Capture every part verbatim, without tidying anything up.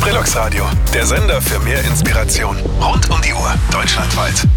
Brillux Radio, der Sender für mehr Inspiration. Rund um die Uhr, deutschlandweit.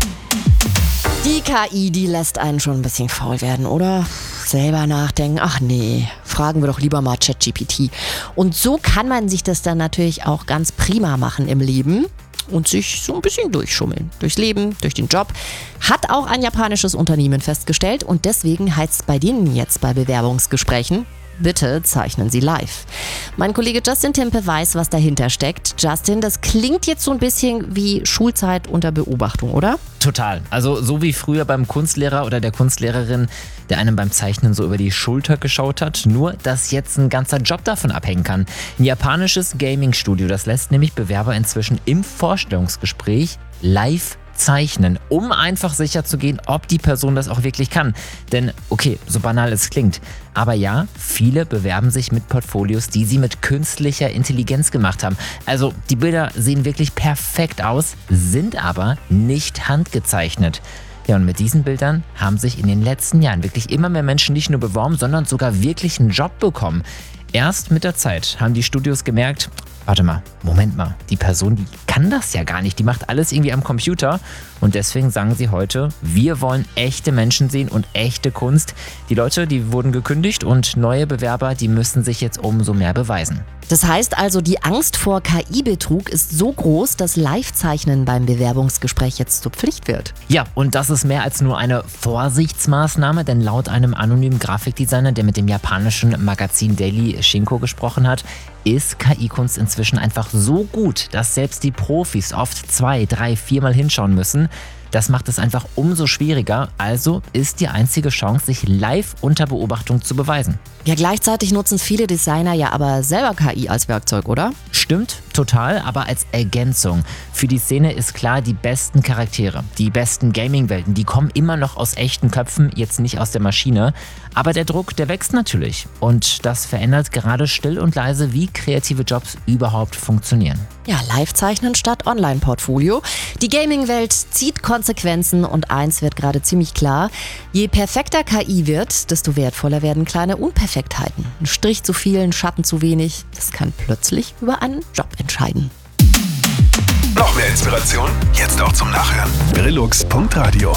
Die K I, die lässt einen schon ein bisschen faul werden, oder? Selber nachdenken, ach nee, fragen wir doch lieber mal ChatGPT. Und so kann man sich das dann natürlich auch ganz prima machen im Leben und sich so ein bisschen durchschummeln. Durchs Leben, durch den Job. Hat auch ein japanisches Unternehmen festgestellt und deswegen heißt es bei denen jetzt bei Bewerbungsgesprächen: Bitte zeichnen Sie live. Mein Kollege Justin Timpe weiß, was dahinter steckt. Justin, das klingt jetzt so ein bisschen wie Schulzeit unter Beobachtung, oder? Total. Also so wie früher beim Kunstlehrer oder der Kunstlehrerin, der einem beim Zeichnen so über die Schulter geschaut hat. Nur, dass jetzt ein ganzer Job davon abhängen kann. Ein japanisches Gaming-Studio, das lässt nämlich Bewerber inzwischen im Vorstellungsgespräch live zeichnen, um einfach sicher zu gehen, ob die Person das auch wirklich kann. Denn, okay, so banal es klingt, aber ja, viele bewerben sich mit Portfolios, die sie mit künstlicher Intelligenz gemacht haben. Also die Bilder sehen wirklich perfekt aus, sind aber nicht handgezeichnet. Ja, und mit diesen Bildern haben sich in den letzten Jahren wirklich immer mehr Menschen nicht nur beworben, sondern sogar wirklich einen Job bekommen. Erst mit der Zeit haben die Studios gemerkt, warte mal, Moment mal, die Person, die kann das ja gar nicht, die macht alles irgendwie am Computer. Und deswegen sagen sie heute, wir wollen echte Menschen sehen und echte Kunst. Die Leute, die wurden gekündigt und neue Bewerber, die müssen sich jetzt umso mehr beweisen. Das heißt also, die Angst vor K I-Betrug ist so groß, dass Live-Zeichnen beim Bewerbungsgespräch jetzt zur Pflicht wird. Ja, und das ist mehr als nur eine Vorsichtsmaßnahme, denn laut einem anonymen Grafikdesigner, der mit dem japanischen Magazin Daily Shinko gesprochen hat, ist K I-Kunst inzwischen einfach so gut, dass selbst die Profis oft zwei, drei, viermal hinschauen müssen. Das macht es einfach umso schwieriger, also ist die einzige Chance, sich live unter Beobachtung zu beweisen. Ja, gleichzeitig nutzen viele Designer ja aber selber K I als Werkzeug, oder? Stimmt, total, aber als Ergänzung. Für die Szene ist klar, die besten Charaktere, die besten Gaming-Welten, die kommen immer noch aus echten Köpfen, jetzt nicht aus der Maschine. Aber der Druck, der wächst natürlich. Und das verändert gerade still und leise, wie kreative Jobs überhaupt funktionieren. Ja, Live-Zeichnen statt Online-Portfolio. Die Gaming-Welt zieht Konsequenzen und eins wird gerade ziemlich klar: Je perfekter K I wird, desto wertvoller werden kleine Unperfektheiten. Ein Strich zu viel, ein Schatten zu wenig, das kann plötzlich über einen Job entscheiden. Noch mehr Inspiration? Jetzt auch zum Nachhören. Brillux Punkt Radio